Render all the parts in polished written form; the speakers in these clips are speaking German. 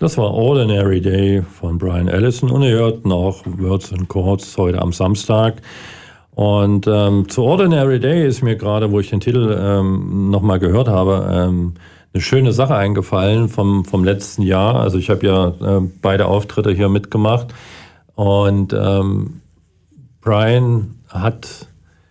Das war Ordinary Day von Brian Ellison und ihr hört noch Words and Chords heute am Samstag. Und zu Ordinary Day ist mir gerade, wo ich den Titel nochmal gehört habe, eine schöne Sache eingefallen vom letzten Jahr. Also ich habe ja beide Auftritte hier mitgemacht und Brian hat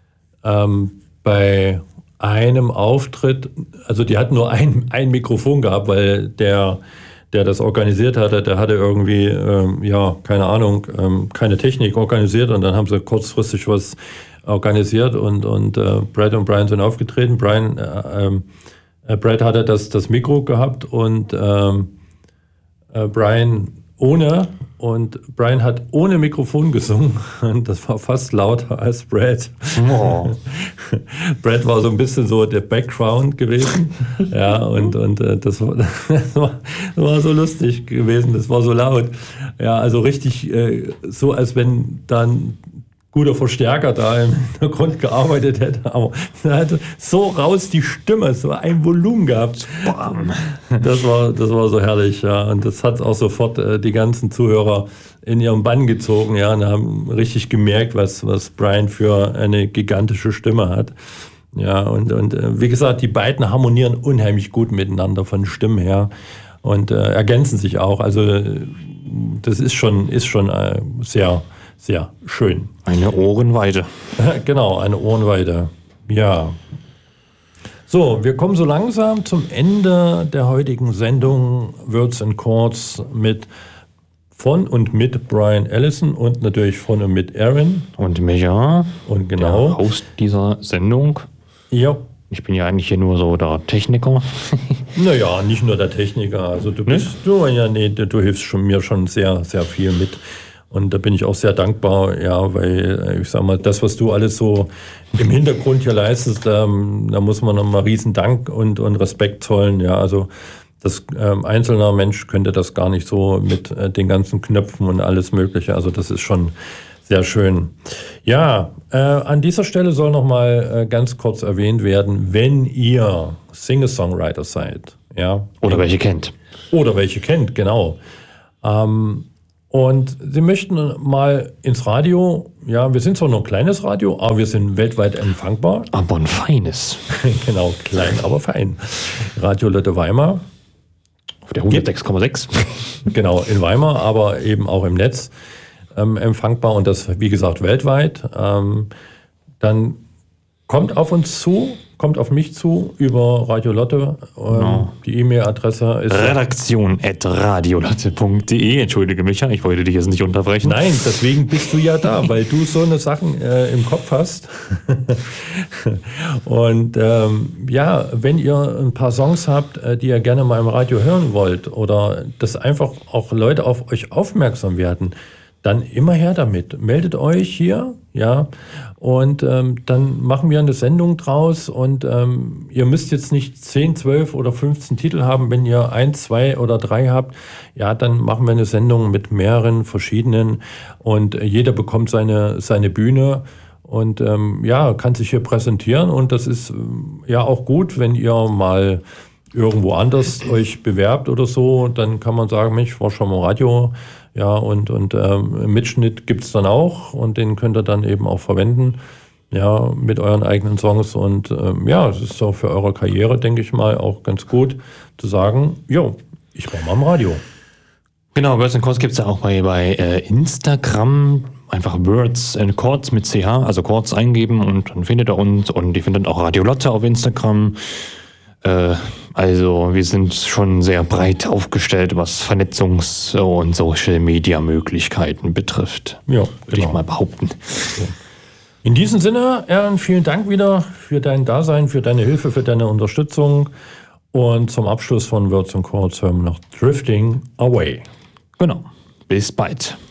bei einem Auftritt, also die hatten nur ein Mikrofon gehabt, weil der das organisiert hatte, der hatte irgendwie, keine Ahnung, keine Technik organisiert und dann haben sie kurzfristig was organisiert und Brad und Brian sind aufgetreten. Brad hatte das Mikro gehabt und Brian ohne. Und Brian hat ohne Mikrofon gesungen und das war fast lauter als Brad. Oh. Brad war so ein bisschen so der Background gewesen. Ja, und das war so lustig gewesen, das war so laut. Ja, also richtig so, als wenn dann guter Verstärker da im Hintergrund gearbeitet hätte, aber er hatte so raus die Stimme, so ein Volumen gehabt. Das war so herrlich, ja. Und das hat auch sofort die ganzen Zuhörer in ihren Bann gezogen, ja, und haben richtig gemerkt, was Brian für eine gigantische Stimme hat. Ja, und wie gesagt, die beiden harmonieren unheimlich gut miteinander von Stimmen her und ergänzen sich auch. Also das ist schon sehr, sehr schön. Eine Ohrenweide. Genau, eine Ohrenweide. Ja. So, wir kommen so langsam zum Ende der heutigen Sendung Words and Chords von und mit Brian Ellison und natürlich von und mit Aaron. Und Micha. Und genau. Der Host dieser Sendung. Ja. Ich bin ja eigentlich hier nur so der Techniker. Naja, nicht nur der Techniker. Also du hilfst mir schon sehr, sehr viel mit. Und da bin ich auch sehr dankbar, ja, weil ich sag mal, das, was du alles so im Hintergrund hier leistest, da muss man nochmal riesen Dank und Respekt zollen. Ja, also das einzelner Mensch könnte das gar nicht so mit den ganzen Knöpfen und alles Mögliche. Also das ist schon sehr schön. Ja, an dieser Stelle soll nochmal ganz kurz erwähnt werden, wenn ihr Singer-Songwriter seid, ja. Oder welche kennt. Oder welche kennt, genau. Und Sie möchten mal ins Radio, ja, wir sind zwar nur ein kleines Radio, aber wir sind weltweit empfangbar. Aber ein feines. Genau, klein, aber fein. Radio Lotte Weimar. Auf der 106,6. Genau, in Weimar, aber eben auch im Netz empfangbar und das, wie gesagt, weltweit. Dann kommt auf mich zu über Radio Lotte. Genau. Die E-Mail-Adresse ist redaktion@radiolotte.de. Entschuldige mich, ich wollte dich jetzt nicht unterbrechen. Nein, deswegen bist du ja da, weil du so eine Sachen im Kopf hast. Und wenn ihr ein paar Songs habt, die ihr gerne mal im Radio hören wollt oder dass einfach auch Leute auf euch aufmerksam werden, dann immer her damit. Meldet euch hier, ja, und dann machen wir eine Sendung draus und ihr müsst jetzt nicht 10, 12 oder 15 Titel haben. Wenn ihr 1, 2 oder 3 habt, ja, dann machen wir eine Sendung mit mehreren verschiedenen und jeder bekommt seine Bühne und kann sich hier präsentieren und das ist ja auch gut, wenn ihr mal irgendwo anders euch bewerbt oder so, dann kann man sagen, Mensch, war schon mal Radio. Ja, und Mitschnitt gibt es dann auch und den könnt ihr dann eben auch verwenden, ja, mit euren eigenen Songs und es ist auch für eure Karriere, denke ich mal, auch ganz gut zu sagen, jo, ich war mal im Radio. Genau, Words and Chords gibt es ja auch bei Instagram, einfach Words and Chords mit CH, also Chords eingeben und dann findet ihr uns und ihr findet auch Radio Lotte auf Instagram. Also wir sind schon sehr breit aufgestellt, was Vernetzungs- und Social-Media-Möglichkeiten betrifft. Ja, würde ich mal behaupten. Ja. In diesem Sinne, Aaron, vielen Dank wieder für dein Dasein, für deine Hilfe, für deine Unterstützung. Und zum Abschluss von Words and Chords hören wir noch Drifting Away. Genau. Bis bald.